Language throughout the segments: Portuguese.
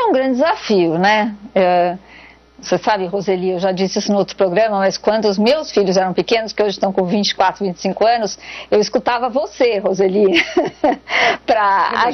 um grande desafio, né? Você sabe, Roseli, eu já disse isso no outro programa, mas quando os meus filhos eram pequenos, que hoje estão com 24, 25 anos, eu escutava você, Roseli, para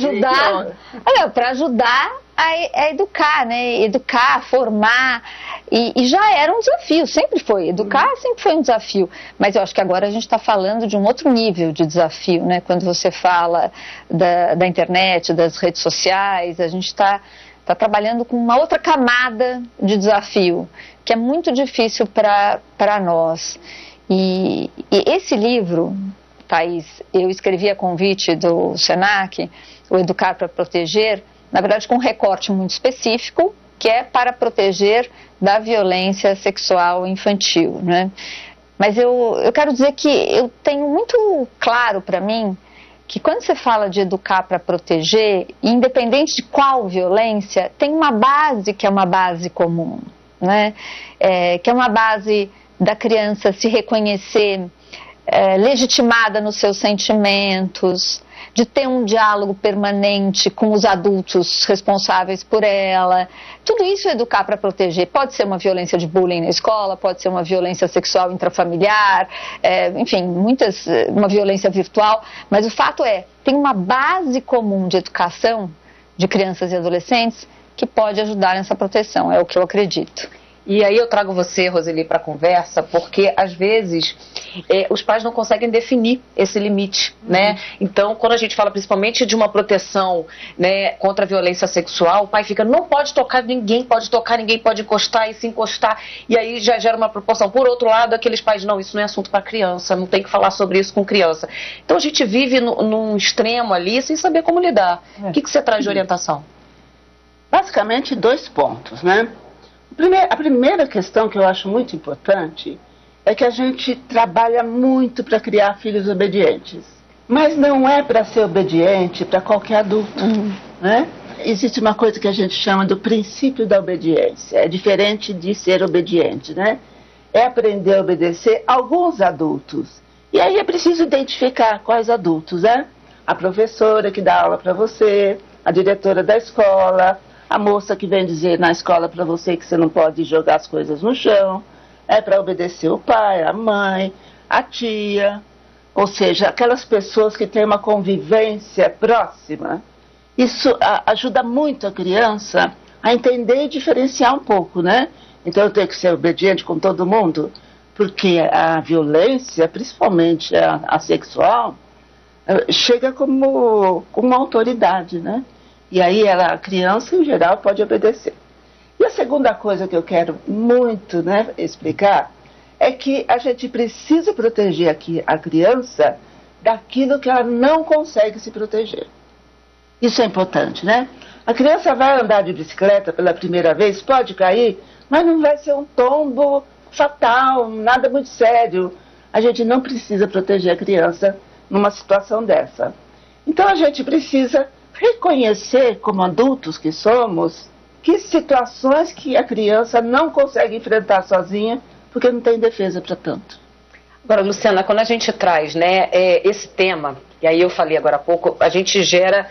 ajudar a educar, né? Educar, formar, e já era um desafio, sempre foi. Educar sempre foi um desafio, mas eu acho que agora a gente está falando de um outro nível de desafio, né? Quando você fala da internet, das redes sociais, a gente está trabalhando com uma outra camada de desafio, que é muito difícil para nós. E esse livro, Thaís, eu escrevi a convite do Senac, o Educar para Proteger, na verdade com um recorte muito específico, que é para proteger da violência sexual infantil, né? Mas eu quero dizer que eu tenho muito claro para mim que quando você fala de educar para proteger, independente de qual violência, tem uma base que é uma base comum, né? Que é uma base da criança se reconhecer legitimada nos seus sentimentos, de ter um diálogo permanente com os adultos responsáveis por ela. Tudo isso é educar para proteger. Pode ser uma violência de bullying na escola, pode ser uma violência sexual intrafamiliar, enfim, uma violência virtual, mas o fato tem uma base comum de educação de crianças e adolescentes que pode ajudar nessa proteção, é o que eu acredito. E aí eu trago você, Roseli, para a conversa, porque às vezes os pais não conseguem definir esse limite, né? Então, quando a gente fala principalmente de uma proteção, né, contra a violência sexual, o pai fica, não pode tocar ninguém, pode encostar, e se encostar, e aí já gera uma proporção. Por outro lado, aqueles pais, não, isso não é assunto para criança, não tem que falar sobre isso com criança. Então a gente vive num extremo ali, sem saber como lidar. O que você traz de orientação? Basicamente 2 pontos, né? A primeira questão que eu acho muito importante é que a gente trabalha muito para criar filhos obedientes. Mas não é para ser obediente para qualquer adulto, né? Existe uma coisa que a gente chama do princípio da obediência. É diferente de ser obediente, né? É aprender a obedecer alguns adultos. E aí é preciso identificar quais adultos, né? A professora que dá aula para você, a diretora da escola, a moça que vem dizer na escola para você que você não pode jogar as coisas no chão, é para obedecer o pai, a mãe, a tia, ou seja, aquelas pessoas que têm uma convivência próxima. Isso ajuda muito a criança a entender e diferenciar um pouco, né? Então eu tenho que ser obediente com todo mundo, porque a violência, principalmente a sexual, chega como uma autoridade, né? E aí a criança, em geral, pode obedecer. E a segunda coisa que eu quero muito, né, explicar é que a gente precisa proteger aqui a criança daquilo que ela não consegue se proteger. Isso é importante, né? A criança vai andar de bicicleta pela primeira vez, pode cair, mas não vai ser um tombo fatal, nada muito sério. A gente não precisa proteger a criança numa situação dessa. Então a gente precisa reconhecer, como adultos que somos, que situações que a criança não consegue enfrentar sozinha, porque não tem defesa para tanto. Agora, Luciana, quando a gente traz, né, esse tema, e aí eu falei agora há pouco, a gente gera,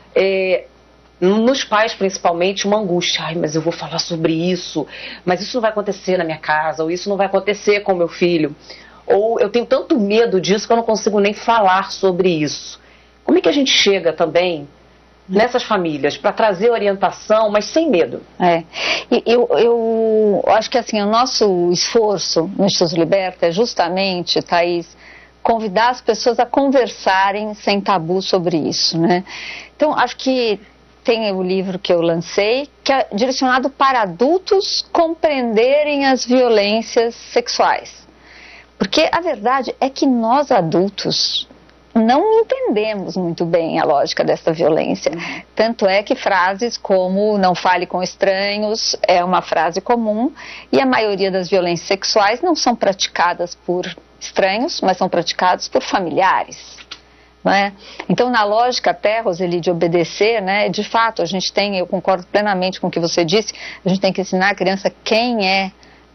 nos pais principalmente, uma angústia. Ai, mas eu vou falar sobre isso, mas isso não vai acontecer na minha casa, ou isso não vai acontecer com meu filho. Ou eu tenho tanto medo disso que eu não consigo nem falar sobre isso. Como é que a gente chega também nessas famílias, para trazer orientação, mas sem medo? Eu acho que assim, o nosso esforço no Instituto Liberta é justamente, Thaís, convidar as pessoas a conversarem sem tabu sobre isso, né? Então, acho que tem o livro que eu lancei, que é direcionado para adultos compreenderem as violências sexuais. Porque a verdade é que nós adultos não entendemos muito bem a lógica dessa violência. Tanto é que frases como não fale com estranhos é uma frase comum, e a maioria das violências sexuais não são praticadas por estranhos, mas são praticadas por familiares. Não é? Então, na lógica até, Roseli, de obedecer, né, de fato, a gente tem, eu concordo plenamente com o que você disse, a gente tem que ensinar a criança quem é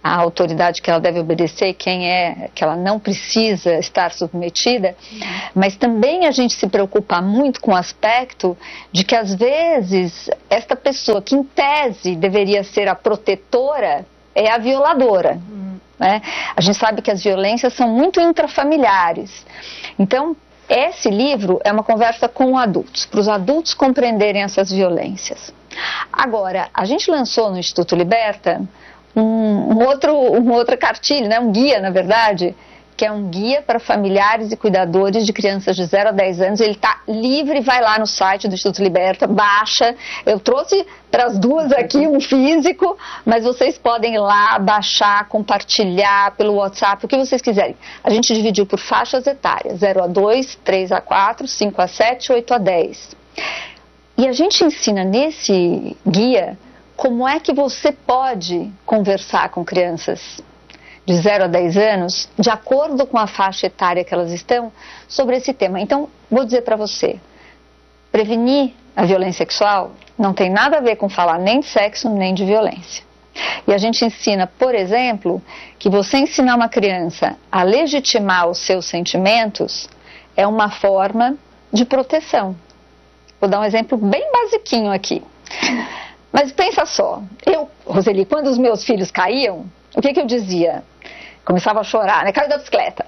a autoridade que ela deve obedecer, quem é que ela não precisa estar submetida, mas também a gente se preocupa muito com o aspecto de que às vezes esta pessoa que em tese deveria ser a protetora é a violadora, né? A gente sabe que as violências são muito intrafamiliares, então esse livro é uma conversa com adultos, para os adultos compreenderem essas violências. Agora, a gente lançou no Instituto Liberta uma outra cartilha, né, um guia, na verdade, que é um guia para familiares e cuidadores de crianças de 0 a 10 anos. Ele está livre, vai lá no site do Instituto Liberta, baixa. Eu trouxe para as duas aqui um físico, mas vocês podem ir lá, baixar, compartilhar pelo WhatsApp, o que vocês quiserem. A gente dividiu por faixas etárias, 0 a 2, 3 a 4, 5 a 7, 8 a 10. E a gente ensina nesse guia como é que você pode conversar com crianças de 0 a 10 anos, de acordo com a faixa etária que elas estão, sobre esse tema. Então, vou dizer para você, prevenir a violência sexual não tem nada a ver com falar nem de sexo, nem de violência. E a gente ensina, por exemplo, que você ensinar uma criança a legitimar os seus sentimentos é uma forma de proteção. Vou dar um exemplo bem basiquinho aqui. Mas pensa só, Roseli, quando os meus filhos caíam, o que eu dizia? Começava a chorar, né? Caiu da bicicleta.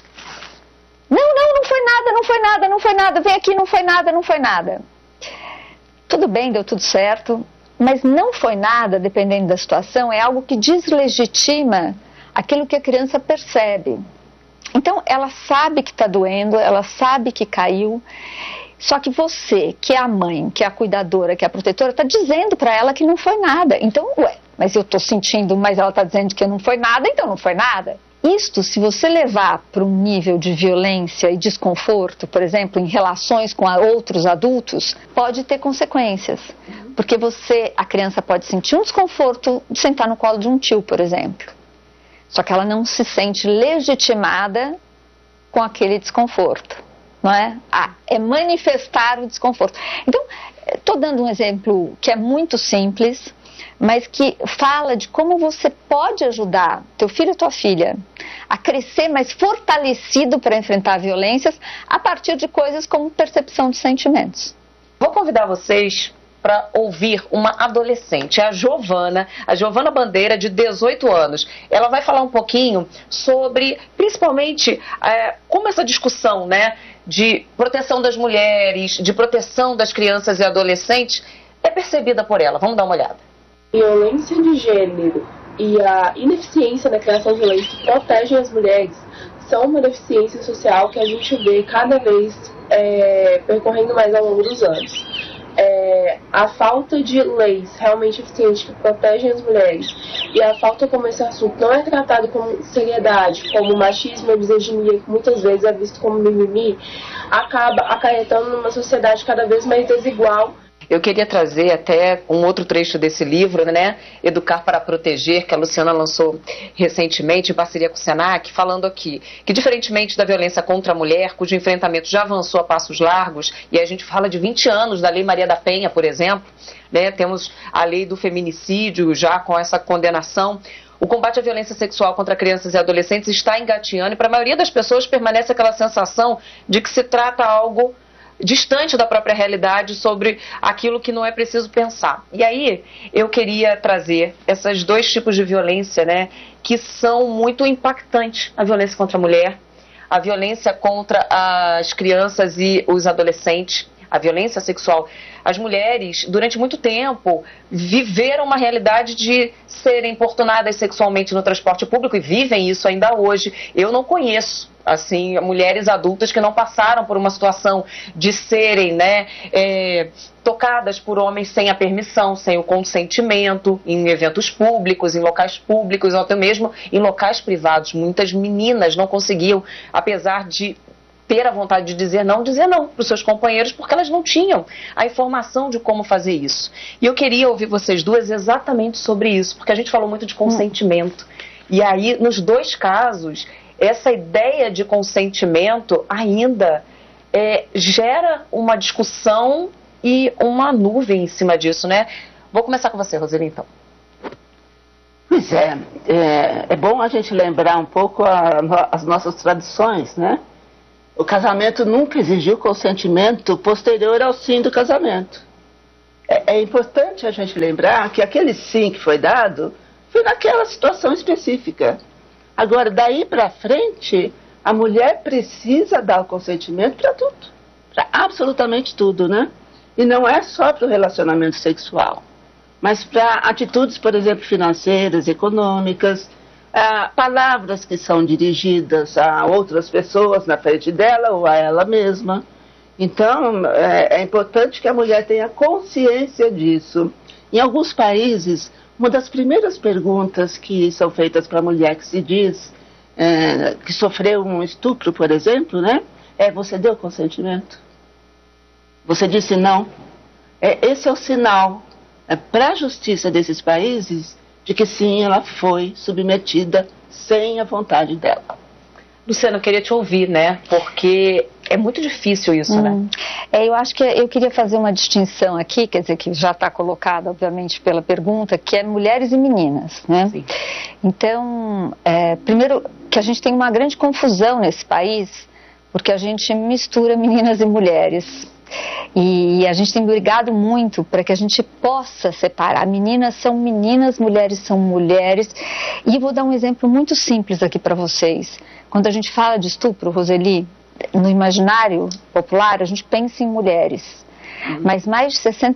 Não foi nada, vem aqui, não foi nada. Tudo bem, deu tudo certo, mas não foi nada, dependendo da situação, é algo que deslegitima aquilo que a criança percebe. Então, ela sabe que está doendo, ela sabe que caiu. Só que você, que é a mãe, que é a cuidadora, que é a protetora, está dizendo para ela que não foi nada. Então, mas eu estou sentindo, mas ela está dizendo que não foi nada, então não foi nada. Isto, se você levar para um nível de violência e desconforto, por exemplo, em relações com outros adultos, pode ter consequências. Porque a criança pode sentir um desconforto de sentar no colo de um tio, por exemplo. Só que ela não se sente legitimada com aquele desconforto. Não é? É manifestar o desconforto. Então, estou dando um exemplo que é muito simples, mas que fala de como você pode ajudar teu filho ou tua filha a crescer mais fortalecido para enfrentar violências a partir de coisas como percepção de sentimentos. Vou convidar vocês para ouvir uma adolescente, a Giovana Bandeira, de 18 anos. Ela vai falar um pouquinho sobre, principalmente, como essa discussão, né, de proteção das mulheres, de proteção das crianças e adolescentes é percebida por ela. Vamos dar uma olhada. Violência de gênero e a ineficiência na criação de leis que protegem as mulheres são uma deficiência social que a gente vê cada vez percorrendo mais ao longo dos anos. A falta de leis realmente eficientes que protegem as mulheres e a falta como esse assunto não é tratado com seriedade, como machismo e misoginia, que muitas vezes é visto como mimimi, acaba acarretando numa sociedade cada vez mais desigual. Eu queria trazer até um outro trecho desse livro, né, Educar para Proteger, que a Luciana lançou recentemente em parceria com o Senac, falando aqui que, diferentemente da violência contra a mulher, cujo enfrentamento já avançou a passos largos, e a gente fala de 20 anos da Lei Maria da Penha, por exemplo, né, temos a lei do feminicídio já com essa condenação. O combate à violência sexual contra crianças e adolescentes está engateando e para a maioria das pessoas permanece aquela sensação de que se trata algo distante da própria realidade sobre aquilo que não é preciso pensar. E aí eu queria trazer esses dois tipos de violência, né, que são muito impactantes. A violência contra a mulher, a violência contra as crianças e os adolescentes, a violência sexual. As mulheres, durante muito tempo, viveram uma realidade de serem importunadas sexualmente no transporte público e vivem isso ainda hoje. Eu não conheço, assim, mulheres adultas que não passaram por uma situação de serem, né, tocadas por homens sem a permissão, sem o consentimento, em eventos públicos, em locais públicos, ou até mesmo em locais privados. Muitas meninas não conseguiam, apesar de ter a vontade de dizer não para os seus companheiros, porque elas não tinham a informação de como fazer isso. E eu queria ouvir vocês duas exatamente sobre isso, porque a gente falou muito de consentimento. E aí, nos dois casos, essa ideia de consentimento ainda gera uma discussão e uma nuvem em cima disso, né? Vou começar com você, Roseli, então. Pois é, é bom a gente lembrar um pouco as nossas tradições, né? O casamento nunca exigiu consentimento posterior ao sim do casamento. É importante a gente lembrar que aquele sim que foi dado foi naquela situação específica. Agora, daí para frente, a mulher precisa dar o consentimento para tudo, para absolutamente tudo, né? E não é só para o relacionamento sexual, mas para atitudes, por exemplo, financeiras, econômicas, palavras que são dirigidas a outras pessoas na frente dela ou a ela mesma. Então, é importante que a mulher tenha consciência disso. Em alguns países, uma das primeiras perguntas que são feitas para a mulher que se diz que sofreu um estupro, por exemplo, né, você deu consentimento? Você disse não? Esse é o sinal para a justiça desses países de que sim, ela foi submetida sem a vontade dela. Luciana, eu queria te ouvir, né? Porque é muito difícil isso, né? Eu acho que eu queria fazer uma distinção aqui, quer dizer, que já está colocada, obviamente, pela pergunta, que é mulheres e meninas, né? Sim. Então, primeiro, que a gente tem uma grande confusão nesse país, porque a gente mistura meninas e mulheres. E a gente tem brigado muito para que a gente possa separar. Meninas são meninas, mulheres são mulheres. E vou dar um exemplo muito simples aqui para vocês. Quando a gente fala de estupro, Roseli, no imaginário popular, a gente pensa em mulheres. Mas mais de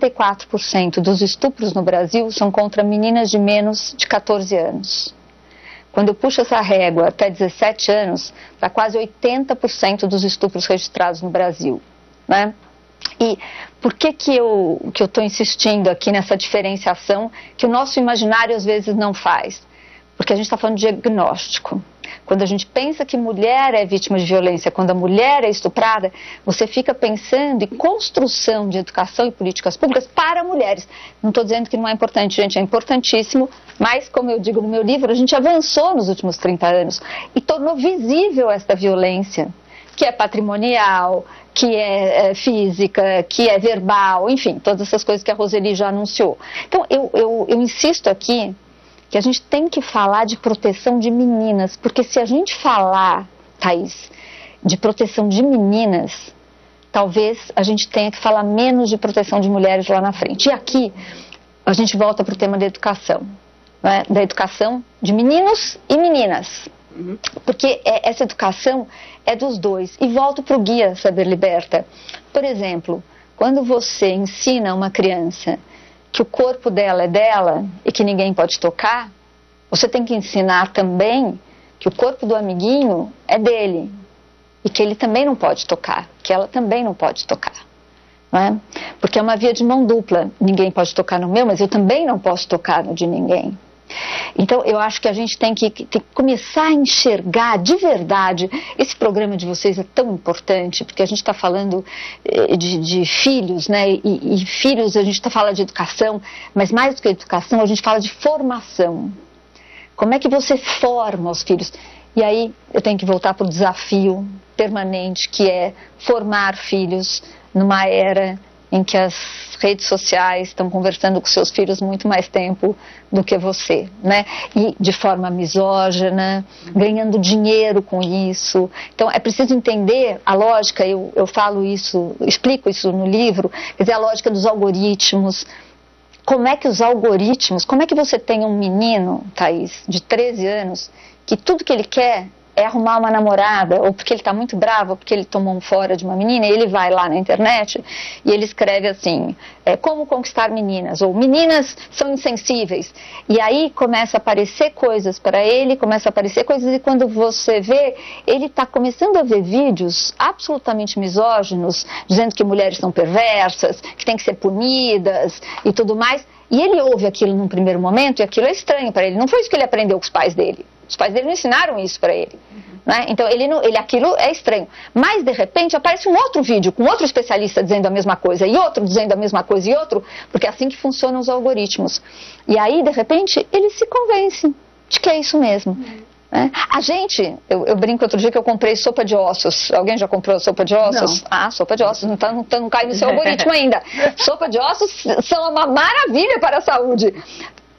64% dos estupros no Brasil são contra meninas de menos de 14 anos. Quando eu puxo essa régua até 17 anos, dá quase 80% dos estupros registrados no Brasil, né? E por que eu estou insistindo aqui nessa diferenciação que o nosso imaginário às vezes não faz? Porque a gente está falando de diagnóstico. Quando a gente pensa que mulher é vítima de violência, quando a mulher é estuprada, você fica pensando em construção de educação e políticas públicas para mulheres. Não estou dizendo que não é importante, gente, é importantíssimo, mas, como eu digo no meu livro, a gente avançou nos últimos 30 anos e tornou visível esta violência, que é patrimonial, que é física, que é verbal, enfim, todas essas coisas que a Roseli já anunciou. Então, eu insisto aqui que a gente tem que falar de proteção de meninas, porque se a gente falar, Thaís, de proteção de meninas, talvez a gente tenha que falar menos de proteção de mulheres lá na frente. E aqui, a gente volta para o tema da educação, né? Da educação de meninos e meninas. Porque essa educação é dos dois. E volto para o guia Saber Liberta. Por exemplo, quando você ensina uma criança que o corpo dela é dela e que ninguém pode tocar, você tem que ensinar também que o corpo do amiguinho é dele e que ele também não pode tocar, que ela também não pode tocar. Não é? Porque é uma via de mão dupla. Ninguém pode tocar no meu, mas eu também não posso tocar no de ninguém. Então, eu acho que a gente tem que começar a enxergar de verdade. Esse programa de vocês é tão importante, porque a gente está falando de filhos, né? E filhos, a gente fala de educação, mas mais do que educação, a gente fala de formação. Como é que você forma os filhos? E aí, eu tenho que voltar para o desafio permanente, que é formar filhos numa era em que as redes sociais estão conversando com seus filhos muito mais tempo do que você, né? E de forma misógina, ganhando dinheiro com isso. Então, é preciso entender a lógica, eu falo isso, explico isso no livro, quer dizer, a lógica dos algoritmos. Como é que os algoritmos, como é que você tem um menino, Thaís, de 13 anos, que tudo que ele quer é arrumar uma namorada, ou porque ele está muito bravo, ou porque ele tomou um fora de uma menina, e ele vai lá na internet e ele escreve assim, como conquistar meninas, ou meninas são insensíveis. E aí começa a aparecer coisas para ele, começa a aparecer coisas, e quando você vê, ele está começando a ver vídeos absolutamente misóginos, dizendo que mulheres são perversas, que têm que ser punidas e tudo mais. E ele ouve aquilo num primeiro momento, e aquilo é estranho para ele. Não foi isso que ele aprendeu com os pais dele. Os pais dele não ensinaram isso para ele. Né? Então, aquilo é estranho. Mas, de repente, aparece um outro vídeo com outro especialista dizendo a mesma coisa, e outro dizendo a mesma coisa, e outro, porque é assim que funcionam os algoritmos. E aí, de repente, ele se convence de que é isso mesmo. Né? A gente, eu brinco outro dia que eu comprei sopa de ossos. Alguém já comprou sopa de ossos? Não. Ah, sopa de ossos, não cai no seu algoritmo ainda. Sopa de ossos são uma maravilha para a saúde.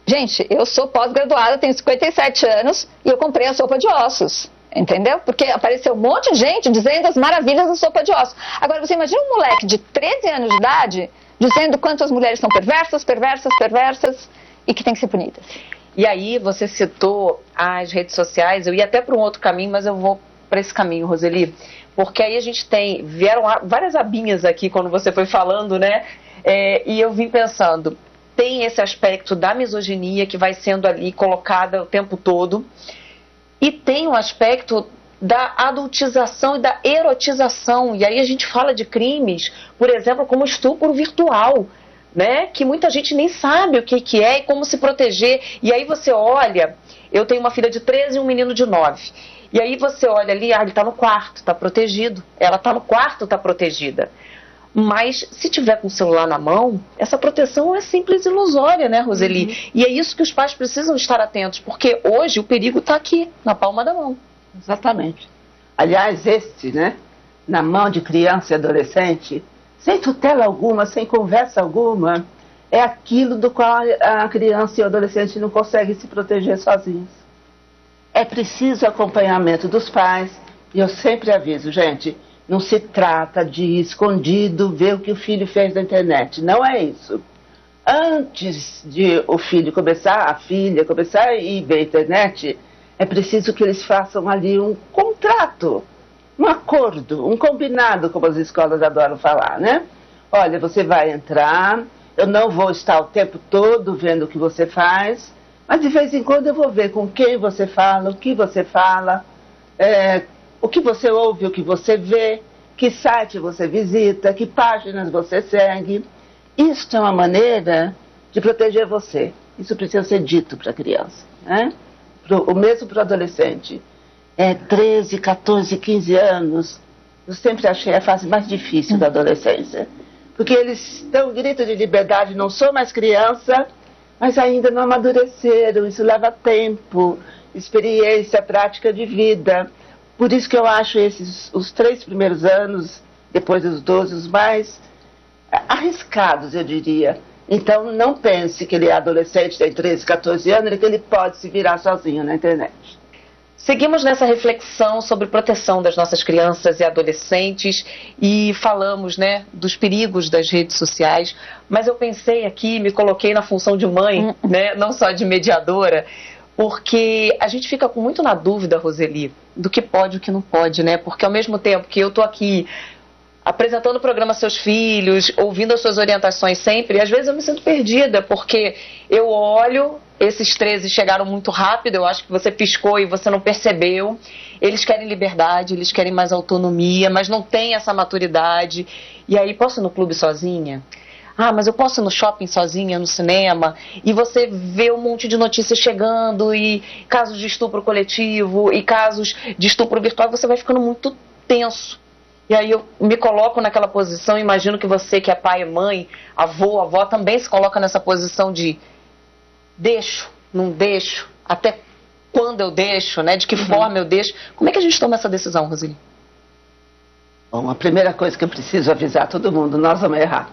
Gente, eu sou pós-graduada, tenho 57 anos e eu comprei a sopa de ossos. Entendeu? Porque apareceu um monte de gente dizendo as maravilhas da sopa de ossos. Agora, você imagina um moleque de 13 anos de idade dizendo quantas mulheres são perversas, perversas, perversas e que tem que ser punidas. E aí, você citou as redes sociais, eu ia até para um outro caminho, mas eu vou para esse caminho, Roseli, porque aí a gente vieram várias abinhas aqui quando você foi falando, né? E eu vim pensando, tem esse aspecto da misoginia que vai sendo ali colocada o tempo todo, e tem um aspecto da adultização e da erotização. E aí a gente fala de crimes, por exemplo, como estupro virtual, né? Que muita gente nem sabe o que é e como se proteger. E aí você olha, eu tenho uma filha de 13 e um menino de 9. E aí você olha ali, ele está no quarto, está protegido. Ela está no quarto, está protegida. Mas se tiver com o celular na mão, essa proteção é simples e ilusória, né, Roseli? Uhum. E é isso que os pais precisam estar atentos, porque hoje o perigo está aqui, na palma da mão. Exatamente. Aliás, né, na mão de criança e adolescente, sem tutela alguma, sem conversa alguma, é aquilo do qual a criança e o adolescente não conseguem se proteger sozinhos. É preciso acompanhamento dos pais, e eu sempre aviso, gente, não se trata de ir escondido ver o que o filho fez na internet. Não é isso. Antes de o filho começar, a filha começar a ir ver a internet, é preciso que eles façam ali um contrato, um acordo, um combinado, como as escolas adoram falar, né? Olha, você vai entrar, eu não vou estar o tempo todo vendo o que você faz, mas de vez em quando eu vou ver com quem você fala, o que você fala, o que você ouve, o que você vê, que site você visita, que páginas você segue. Isso é uma maneira de proteger você. Isso precisa ser dito para a criança, né? O mesmo para o adolescente. 13, 14, 15 anos, eu sempre achei a fase mais difícil da adolescência. Porque eles dão grito de liberdade, não sou mais criança, mas ainda não amadureceram. Isso leva tempo, experiência, prática de vida. Por isso que eu acho os 3 primeiros anos, depois dos 12, os mais arriscados, eu diria. Então, não pense que ele é adolescente, tem 13, 14 anos, que ele pode se virar sozinho na internet. Seguimos nessa reflexão sobre proteção das nossas crianças e adolescentes e falamos, né, dos perigos das redes sociais, mas eu pensei aqui, me coloquei na função de mãe, né, não só de mediadora, porque a gente fica muito na dúvida, Roseli, do que pode e o que não pode, né? Porque ao mesmo tempo que eu tô aqui apresentando o programa aos seus filhos, ouvindo as suas orientações sempre, às vezes eu me sinto perdida, porque eu olho, esses 13 chegaram muito rápido, eu acho que você piscou e você não percebeu, eles querem liberdade, eles querem mais autonomia, mas não tem essa maturidade, e aí, posso ir no clube sozinha? Ah, mas eu posso ir no shopping sozinha, no cinema, e você vê um monte de notícias chegando, e casos de estupro coletivo, e casos de estupro virtual, você vai ficando muito tenso. E aí eu me coloco naquela posição, imagino que você que é pai, mãe, avó também se coloca nessa posição de deixo, não deixo, até quando eu deixo, né? De que forma eu deixo. Como é que a gente toma essa decisão, Roseli? Bom, a primeira coisa que eu preciso avisar todo mundo, nós vamos errar.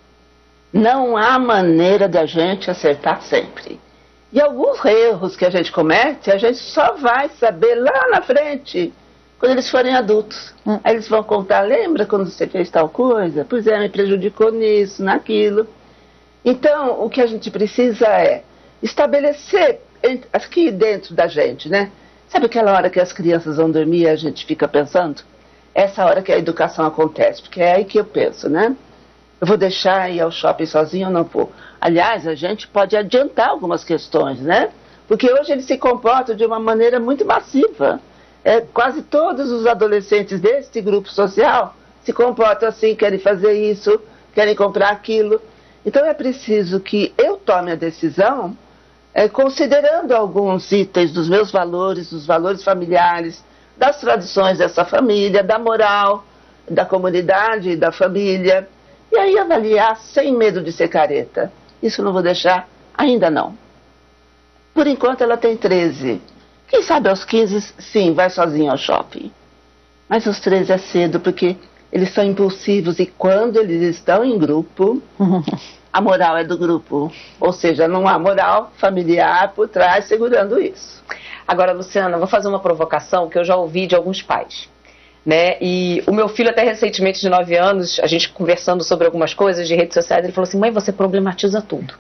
Não há maneira de a gente acertar sempre. E alguns erros que a gente comete, a gente só vai saber lá na frente, quando eles forem adultos. Aí eles vão contar, lembra quando você fez tal coisa? Pois é, me prejudicou nisso, naquilo. Então, o que a gente precisa é estabelecer aqui dentro da gente, né? Sabe aquela hora que as crianças vão dormir e a gente fica pensando? Essa hora que a educação acontece, porque é aí que eu penso, né? Eu vou deixar ir ao shopping sozinho ou não vou? Aliás, a gente pode adiantar algumas questões, né? Porque hoje eles se comportam de uma maneira muito massiva. Quase todos os adolescentes deste grupo social se comportam assim, querem fazer isso, querem comprar aquilo. Então é preciso que eu tome a decisão considerando alguns itens dos meus valores, dos valores familiares, das tradições dessa família, da moral, da comunidade, da família. E aí avaliar sem medo de ser careta. Isso eu não vou deixar, ainda não. Por enquanto ela tem 13. Quem sabe aos 15, sim, vai sozinha ao shopping. Mas aos 13 é cedo, porque eles são impulsivos e quando eles estão em grupo, a moral é do grupo. Ou seja, não há moral familiar por trás segurando isso. Agora, Luciana, vou fazer uma provocação que eu já ouvi de alguns pais. Né? E o meu filho, até recentemente, de 9 anos, a gente conversando sobre algumas coisas de redes sociais, ele falou assim: mãe, você problematiza tudo.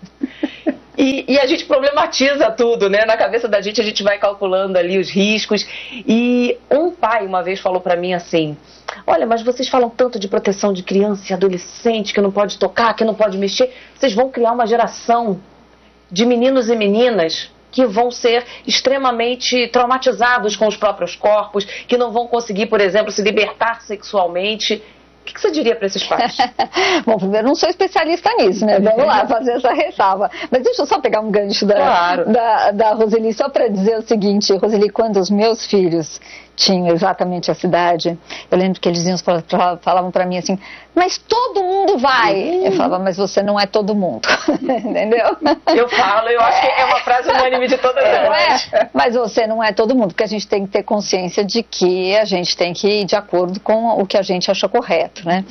E a gente problematiza tudo, né? Na cabeça da gente, a gente vai calculando ali os riscos. E um pai uma vez falou pra mim assim: olha, mas vocês falam tanto de proteção de criança e adolescente, que não pode tocar, que não pode mexer, vocês vão criar uma geração de meninos e meninas que vão ser extremamente traumatizados com os próprios corpos, que não vão conseguir, por exemplo, se libertar sexualmente. O que você diria para esses pais? Bom, primeiro, não sou especialista nisso, né? Vamos lá fazer essa ressalva. Mas deixa eu só pegar um gancho da Roseli, só para dizer o seguinte: Roseli, quando os meus filhos tinham exatamente essa idade, eu lembro que eles falavam para mim assim: mas todo mundo vai. Eu falava: mas você não é todo mundo. Entendeu? Eu acho que é uma frase unânime de todas elas. Mas você não é todo mundo, porque a gente tem que ter consciência de que a gente tem que ir de acordo com o que a gente acha correto, né?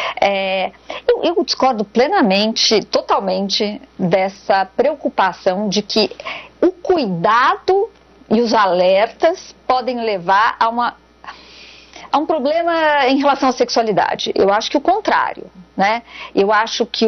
Eu discordo plenamente, totalmente, dessa preocupação de que o cuidado e os alertas podem levar a um problema em relação à sexualidade. Eu acho que o contrário, né? Eu acho que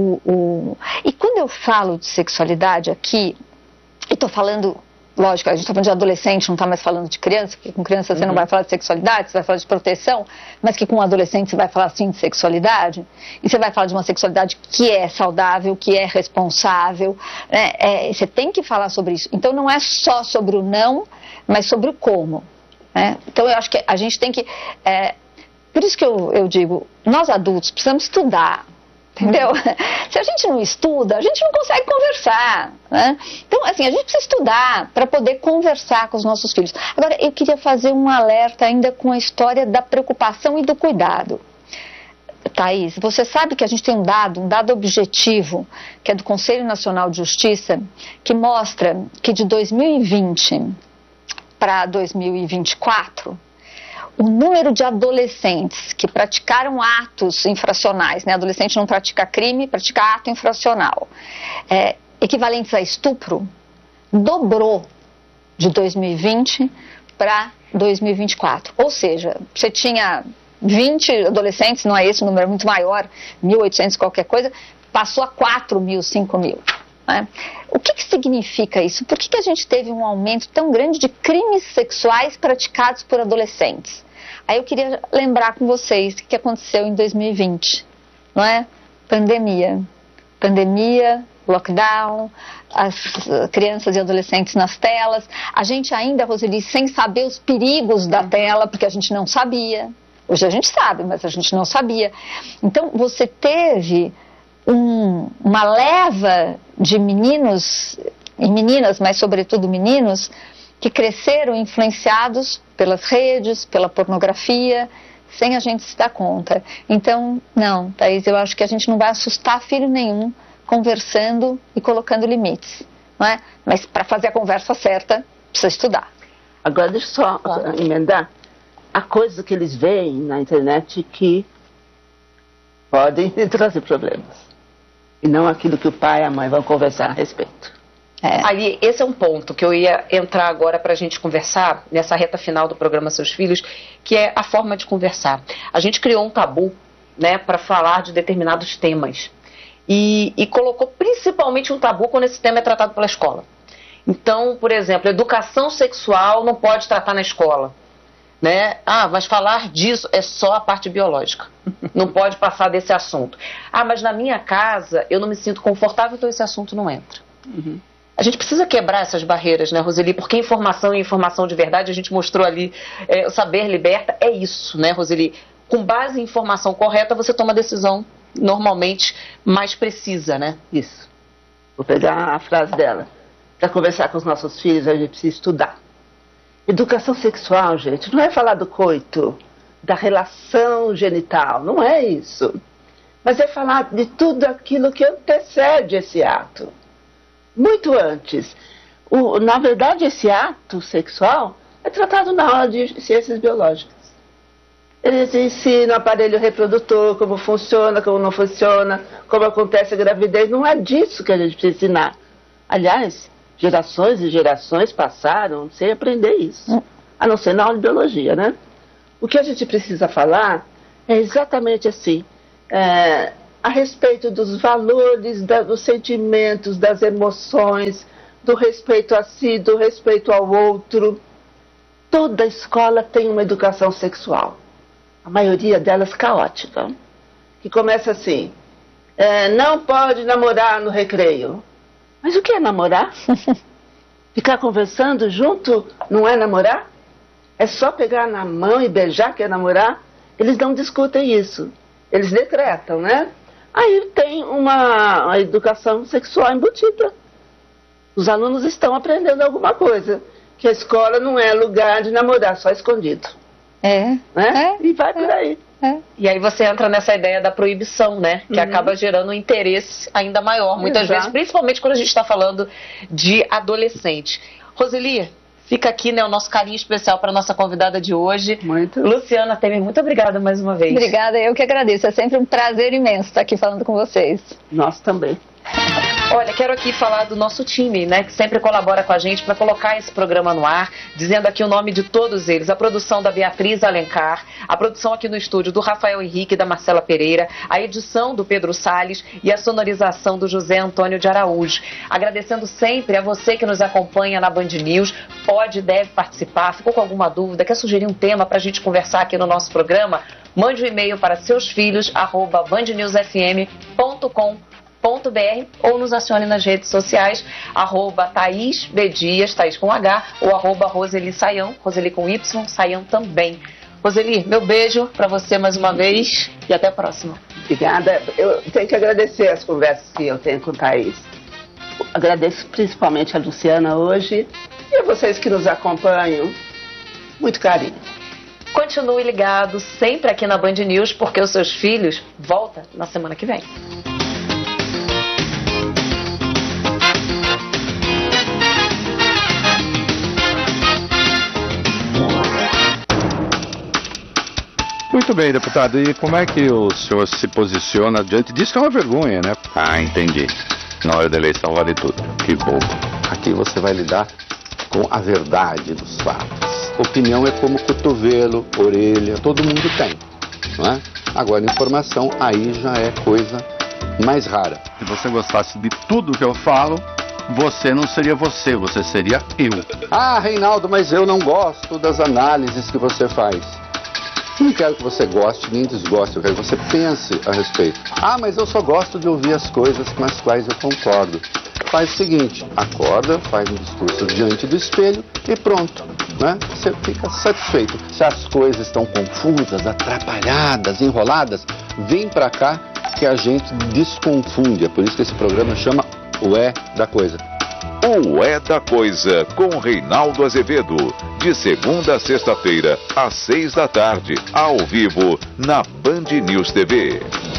E quando eu falo de sexualidade aqui, eu estou falando, lógico, a gente está falando de adolescente, não está mais falando de criança, porque com criança você não vai falar de sexualidade, você vai falar de proteção, mas que com adolescente você vai falar sim de sexualidade, e você vai falar de uma sexualidade que é saudável, que é responsável, né? Você tem que falar sobre isso. Então não é só sobre o não, mas sobre o como, né? Então eu acho que a gente tem que... por isso que eu digo, nós adultos precisamos estudar, entendeu? Se a gente não estuda, a gente não consegue conversar, né? Então, assim, a gente precisa estudar para poder conversar com os nossos filhos. Agora, eu queria fazer um alerta ainda com a história da preocupação e do cuidado. Thaís, você sabe que a gente tem um dado objetivo, que é do Conselho Nacional de Justiça, que mostra que de 2020 para 2024, o número de adolescentes que praticaram atos infracionais, né? Adolescente não pratica crime, pratica ato infracional, equivalentes a estupro, dobrou de 2020 para 2024. Ou seja, você tinha 20 adolescentes, não é esse o número, é muito maior, 1.800 qualquer coisa, passou a 4.000, 5.000. Né? O que significa isso? Por que a gente teve um aumento tão grande de crimes sexuais praticados por adolescentes? Aí eu queria lembrar com vocês o que aconteceu em 2020, não é? Pandemia, lockdown, as crianças e adolescentes nas telas. A gente ainda, Roseli, sem saber os perigos da tela, porque a gente não sabia. Hoje a gente sabe, mas a gente não sabia. Então você teve uma leva de meninos e meninas, mas sobretudo meninos, que cresceram influenciados pelas redes, pela pornografia, sem a gente se dar conta. Então, não, Thaís, eu acho que a gente não vai assustar filho nenhum conversando e colocando limites, não é? Mas para fazer a conversa certa, precisa estudar. Agora, deixa eu só emendar. Há coisas que eles veem na internet que podem trazer problemas. E não aquilo que o pai e a mãe vão conversar a respeito. Ali, esse é um ponto que eu ia entrar agora para a gente conversar, nessa reta final do programa Seus Filhos, que é a forma de conversar. A gente criou um tabu, né, para falar de determinados temas. E colocou principalmente um tabu quando esse tema é tratado pela escola. Então, por exemplo, educação sexual não pode tratar na escola. Né? Mas falar disso é só a parte biológica. Não pode passar desse assunto. Mas na minha casa eu não me sinto confortável, então esse assunto não entra. A gente precisa quebrar essas barreiras, né, Roseli? Porque informação e informação de verdade, a gente mostrou ali, o saber liberta, é isso, né, Roseli? Com base em informação correta, você toma a decisão normalmente mais precisa, né? Isso. Vou pegar a frase dela. Para conversar com os nossos filhos, a gente precisa estudar. Educação sexual, gente, não é falar do coito, da relação genital, não é isso. Mas é falar de tudo aquilo que antecede esse ato. Muito antes. Na verdade, esse ato sexual é tratado na aula de ciências biológicas. Eles ensinam o aparelho reprodutor, como funciona, como não funciona, como acontece a gravidez. Não é disso que a gente precisa ensinar. Aliás, gerações e gerações passaram sem aprender isso. A não ser na aula de biologia, né? O que a gente precisa falar é exatamente assim. A respeito dos valores, dos sentimentos, das emoções, do respeito a si, do respeito ao outro. Toda escola tem uma educação sexual. A maioria delas caótica. Que começa assim: não pode namorar no recreio. Mas o que é namorar? Ficar conversando junto não é namorar? É só pegar na mão e beijar que é namorar? Eles não discutem isso. Eles decretam, né? Aí tem uma educação sexual embutida. Os alunos estão aprendendo alguma coisa. Que a escola não é lugar de namorar, só escondido. Né? E vai por aí. E aí você entra nessa ideia da proibição, né? Que acaba gerando um interesse ainda maior, muitas vezes, principalmente quando a gente está falando de adolescente. Roseli, fica aqui, né, o nosso carinho especial para a nossa convidada de hoje. Luciana Temer, muito obrigada mais uma vez. Obrigada, eu que agradeço. É sempre um prazer imenso estar aqui falando com vocês. Nós também. Olha, quero aqui falar do nosso time, né, que sempre colabora com a gente para colocar esse programa no ar, dizendo aqui o nome de todos eles: a produção da Beatriz Alencar, a produção aqui no estúdio do Rafael Henrique e da Marcela Pereira, a edição do Pedro Salles e a sonorização do José Antônio de Araújo. Agradecendo sempre a você que nos acompanha na Band News, pode e deve participar, ficou com alguma dúvida, quer sugerir um tema para a gente conversar aqui no nosso programa? Mande um e-mail para seusfilhos@bandnewsfm.com.br ou nos acione nas redes sociais, @Thaís B. Dias, Thaís com H, ou @Roseli Saião, Roseli com Y, Saião também. Roseli, meu beijo para você mais uma vez e até a próxima. Obrigada. Eu tenho que agradecer as conversas que eu tenho com Thaís. Agradeço principalmente a Luciana hoje e a vocês que nos acompanham. Muito carinho. Continue ligado sempre aqui na Band News, porque os seus filhos voltam na semana que vem. Muito bem, deputado. E como é que o senhor se posiciona diante disso, que é uma vergonha, né? Ah, entendi. Na hora da eleição vale tudo. Que bobo. Aqui você vai lidar com a verdade dos fatos. Opinião é como cotovelo, orelha, todo mundo tem, não é? Agora, informação aí já é coisa mais rara. Se você gostasse de tudo que eu falo, você não seria você, você seria eu. Ah, Reinaldo, mas eu não gosto das análises que você faz. Não quero que você goste nem desgoste, eu quero que você pense a respeito. Ah, mas eu só gosto de ouvir as coisas com as quais eu concordo. Faz o seguinte, acorda, faz um discurso diante do espelho e pronto, né? Você fica satisfeito. Se as coisas estão confusas, atrapalhadas, enroladas, vem pra cá que a gente desconfunde. É por isso que esse programa chama O É da Coisa. O É da Coisa, com Reinaldo Azevedo, de segunda a sexta-feira, às 6 da tarde, ao vivo, na Band News TV.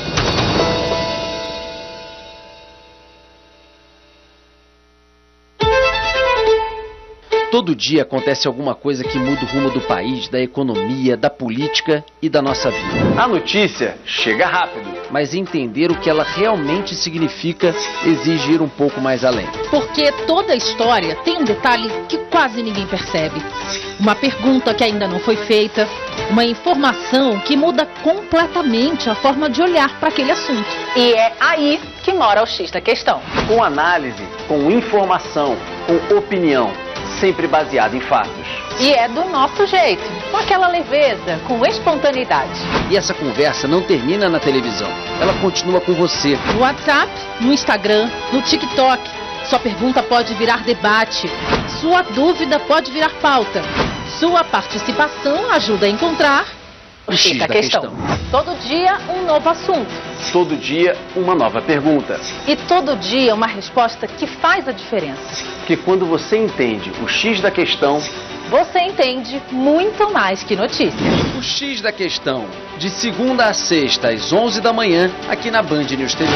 Todo dia acontece alguma coisa que muda o rumo do país, da economia, da política e da nossa vida. A notícia chega rápido, mas entender o que ela realmente significa exige ir um pouco mais além. Porque toda história tem um detalhe que quase ninguém percebe. Uma pergunta que ainda não foi feita, uma informação que muda completamente a forma de olhar para aquele assunto. E é aí que mora o X da questão. Com análise, com informação, com opinião, sempre baseado em fatos. E é do nosso jeito, com aquela leveza, com espontaneidade. E essa conversa não termina na televisão, ela continua com você. No WhatsApp, no Instagram, no TikTok. Sua pergunta pode virar debate, sua dúvida pode virar pauta. Sua participação ajuda a encontrar o X da questão. Todo dia um novo assunto. Todo dia uma nova pergunta. E todo dia uma resposta que faz a diferença. Porque quando você entende o X da questão, você entende muito mais que notícias. O X da Questão, de segunda a sexta, às 11 da manhã, aqui na Band News TV.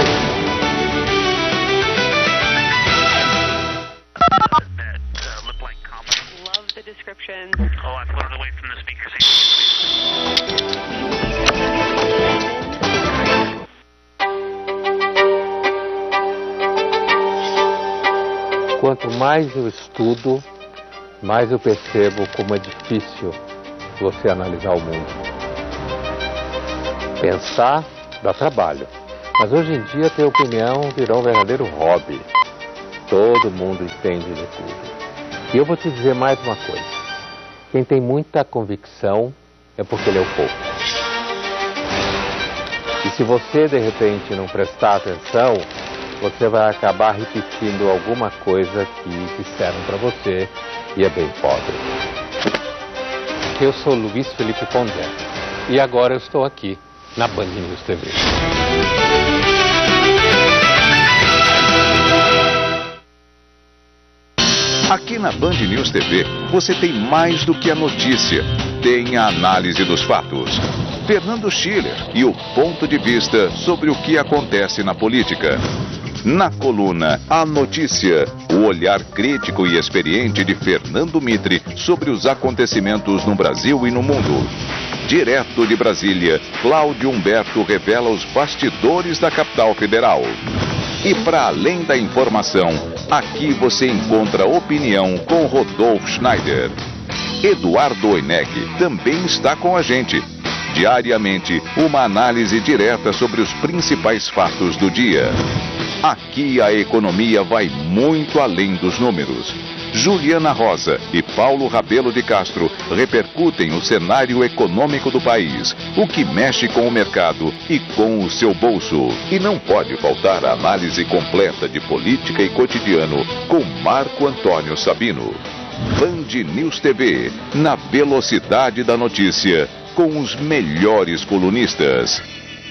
Love the description. Oh, I floated away from the speakers. quanto mais eu estudo, mais eu percebo como é difícil você analisar o mundo. Pensar dá trabalho, mas hoje em dia ter opinião virou um verdadeiro hobby. Todo mundo entende de tudo. E eu vou te dizer mais uma coisa. Quem tem muita convicção é porque leu pouco. E se você de repente não prestar atenção, você vai acabar repetindo alguma coisa que disseram para você e é bem pobre. Eu sou Luiz Felipe Pondé e agora eu estou aqui na Band News TV. Aqui na Band News TV, você tem mais do que a notícia. Tem a análise dos fatos. Fernando Schiller e o ponto de vista sobre o que acontece na política. Na coluna A Notícia, o olhar crítico e experiente de Fernando Mitre sobre os acontecimentos no Brasil e no mundo. Direto de Brasília, Cláudio Humberto revela os bastidores da capital federal. E para além da informação, aqui você encontra opinião com Rodolfo Schneider. Eduardo Oineg também está com a gente. Diariamente, uma análise direta sobre os principais fatos do dia. Aqui a economia vai muito além dos números. Juliana Rosa e Paulo Rabelo de Castro repercutem o cenário econômico do país, o que mexe com o mercado e com o seu bolso. E não pode faltar a análise completa de política e cotidiano com Marco Antônio Sabino. Band News TV, na velocidade da notícia, com os melhores colunistas.